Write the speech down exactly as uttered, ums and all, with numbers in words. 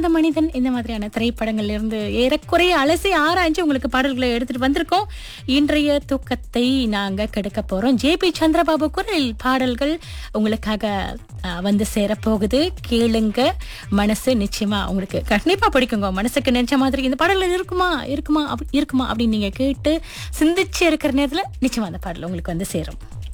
இல்லாத மனிதன் இந்த மாதிரியான திரைப்படங்கள்ல இருந்து ஏறக்குறைய அலசி ஆராய்ஞ்சு உங்களுக்கு பாடல்களை எடுத்துட்டு வந்திருக்கோம். இன்றைய தூக்கத்தை நாங்க கெடுக்க போறோம். ஜே பி சந்திரபாபு குரல் பாடல்கள் உங்களுக்காக அஹ், வந்து சேரப்போகுது. கேளுங்க, மனசு நிச்சயமா உங்களுக்கு கண்டிப்பா பிடிக்குங்க. மனசுக்கு நினைச்ச மாதிரி இந்த பாடல்கள் இருக்குமா இருக்குமா அப்படி இருக்குமா அப்படின்னு நீங்க கேட்டு சிந்திச்சு இருக்கிற நேரத்துல நிச்சயமா அந்த பாடல் உங்களுக்கு வந்து சேரும்.